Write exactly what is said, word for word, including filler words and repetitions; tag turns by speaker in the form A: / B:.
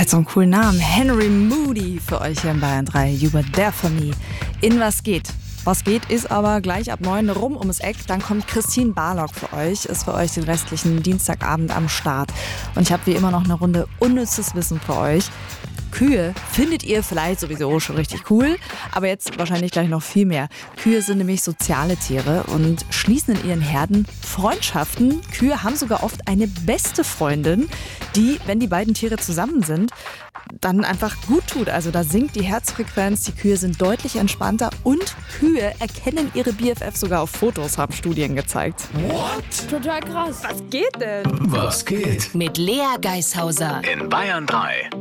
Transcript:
A: hat so einen coolen Namen. Henry Moody für euch hier in Bayern drei. You were there for me. In Was geht? Was geht ist aber gleich ab neun rum ums Eck. Dann kommt Christine Barlock für euch, ist für euch den restlichen Dienstagabend am Start. Und ich habe wie immer noch eine Runde unnützes Wissen für euch. Kühe findet ihr vielleicht sowieso schon richtig cool, aber jetzt wahrscheinlich gleich noch viel mehr. Kühe sind nämlich soziale Tiere und schließen in ihren Herden Freundschaften. Kühe haben sogar oft eine beste Freundin, die, wenn die beiden Tiere zusammen sind, dann einfach gut tut. Also da sinkt die Herzfrequenz, die Kühe sind deutlich entspannter und Kühe erkennen ihre B F F sogar auf Fotos, haben Studien gezeigt.
B: What?
A: Total krass. Was geht denn?
B: Was geht?
C: Mit Lea Geishauser
B: In Bayern drei.